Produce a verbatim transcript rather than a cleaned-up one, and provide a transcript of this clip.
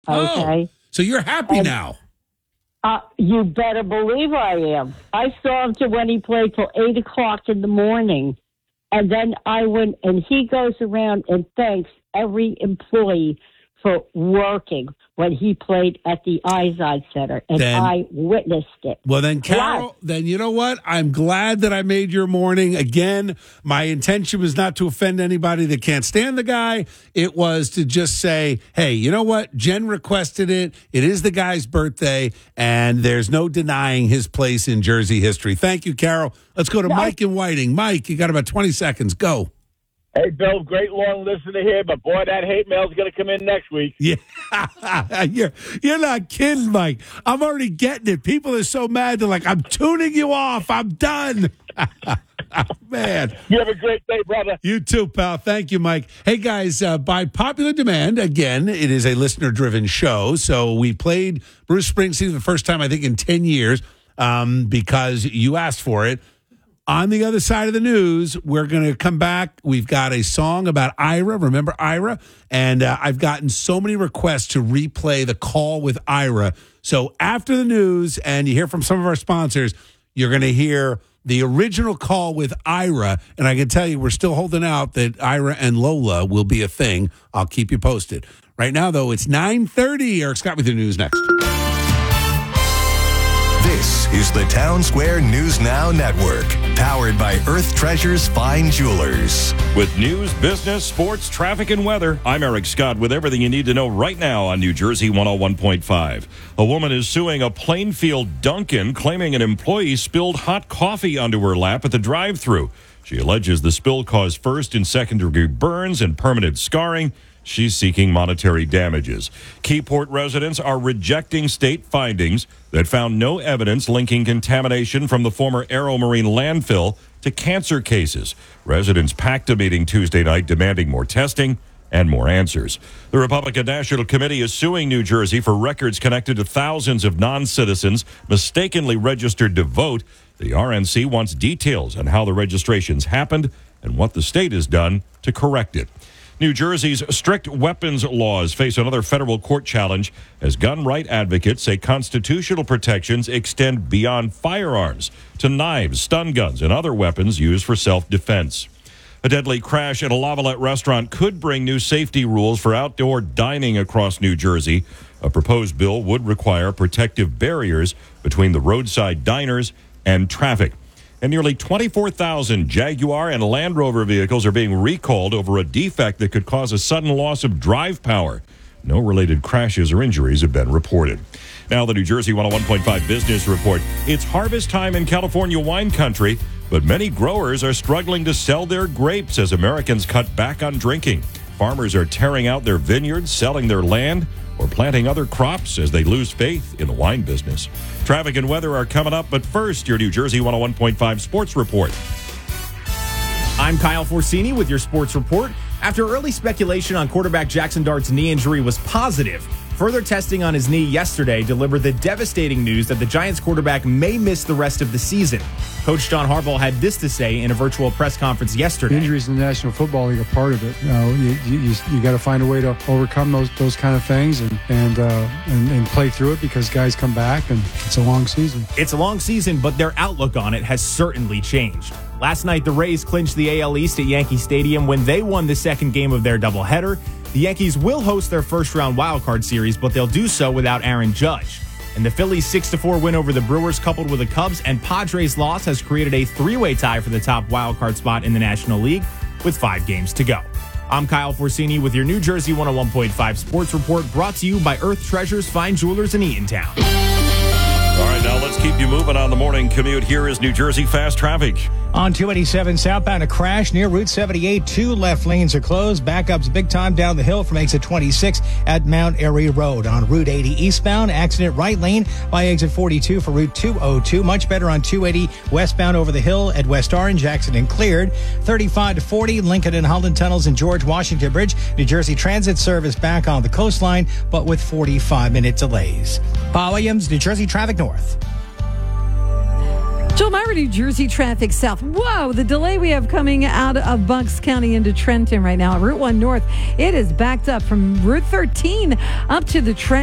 Okay. Oh, so you're happy And- now. Uh, you better believe I am. I saw him to when he played till eight o'clock in the morning. And then I went, and he goes around and thanks every employee for working when he played at the Izod Center. And Then- I witnessed it. Well, then, Carol, What? then you know what? I'm glad that I made your morning. Again, my intention was not to offend anybody that can't stand the guy. It was to just say, hey, you know what? Jen requested it. It is the guy's birthday, and there's no denying his place in Jersey history. Thank you, Carol. Let's go to No. Mike in Whiting. Mike, you got about twenty seconds. Go. Hey, Bill, great long listener here, but boy, that hate mail's going to come in next week. Yeah, you're, you're not kidding, Mike. I'm already getting it. People are so mad. They're like, I'm tuning you off. I'm done. Man. You have a great day, brother. You too, pal. Thank you, Mike. Hey, guys, uh, by popular demand, again, it is a listener-driven show. So we played Bruce Springsteen the first time, I think, in ten years um, because you asked for it. On the other side of the news, we're going to come back. We've got a song about Ira. Remember Ira? And uh, I've gotten so many requests to replay the call with Ira. So after the news, and you hear from some of our sponsors, you're going to hear the original call with Ira. And I can tell you, we're still holding out that Ira and Lola will be a thing. I'll keep you posted. Right now, though, it's nine thirty. Eric Scott with the news next. This is the Town Square News Now Network, powered by Earth Treasures Fine Jewelers. With news, business, sports, traffic, and weather, I'm Eric Scott with everything you need to know right now on New Jersey one oh one point five. A woman is suing a Plainfield Dunkin', claiming an employee spilled hot coffee onto her lap at the drive-thru. She alleges the spill caused first and second-degree burns and permanent scarring. She's seeking monetary damages. Keyport residents are rejecting state findings that found no evidence linking contamination from the former Aero Marine landfill to cancer cases. Residents packed a meeting Tuesday night demanding more testing and more answers. The Republican National Committee is suing New Jersey for records connected to thousands of non-citizens mistakenly registered to vote. The R N C wants details on how the registrations happened and what the state has done to correct it. New Jersey's strict weapons laws face another federal court challenge as gun right advocates say constitutional protections extend beyond firearms to knives, stun guns, and other weapons used for self-defense. A deadly crash at a Lavalette restaurant could bring new safety rules for outdoor dining across New Jersey. A proposed bill would require protective barriers between the roadside diners and traffic. And nearly twenty-four thousand Jaguar and Land Rover vehicles are being recalled over a defect that could cause a sudden loss of drive power. No related crashes or injuries have been reported. Now, the New Jersey one oh one point five Business Report. It's harvest time in California wine country, but many growers are struggling to sell their grapes as Americans cut back on drinking. Farmers are tearing out their vineyards, selling their land, or planting other crops as they lose faith in the wine business. Traffic and weather are coming up, but first, your New Jersey one oh one point five Sports Report. I'm Kyle Forsini with your Sports Report. After early speculation on quarterback Jackson Dart's knee injury was positive, further testing on his knee yesterday delivered the devastating news that the Giants quarterback may miss the rest of the season. Coach John Harbaugh had this to say in a virtual press conference yesterday. Injuries in the National Football League are part of it. You know, you, you, you got to find a way to overcome those those kind of things and and, uh, and and play through it because guys come back and it's a long season. It's a long season, but their outlook on it has certainly changed. Last night, the Rays clinched the A L East at Yankee Stadium when they won the second game of their doubleheader. The Yankees will host their first-round wildcard series, but they'll do so without Aaron Judge. And the Phillies' six to four win over the Brewers, coupled with the Cubs and Padres' loss, has created a three-way tie for the top wildcard spot in the National League with five games to go. I'm Kyle Forsini with your New Jersey one oh one point five Sports Report, brought to you by Earth Treasures Fine Jewelers in Eatontown. All right, now let's keep you moving on the morning commute. Here is New Jersey fast traffic. On two eighty-seven southbound, a crash near Route seventy-eight. Two left lanes are closed. Backups big time down the hill from exit twenty-six at Mount Airy Road. On Route eighty eastbound, accident right lane by exit forty-two for Route two oh two. Much better on two eighty westbound over the hill at West Orange. Accident cleared. thirty-five to forty, Lincoln and Holland tunnels and George Washington Bridge. New Jersey Transit service back on the coastline, but with forty-five minute delays. Paul Williams, New Jersey Traffic North. Joel Myra, New Jersey traffic south. Whoa, the delay we have coming out of Bucks County into Trenton right now. Route one North, it is backed up from Route thirteen up to the Trenton